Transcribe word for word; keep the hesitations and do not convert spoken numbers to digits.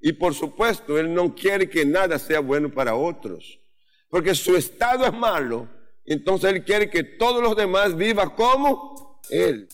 Y por supuesto, Él no quiere que nada sea bueno para otros. Porque su estado es malo, entonces Él quiere que todos los demás vivan como Él.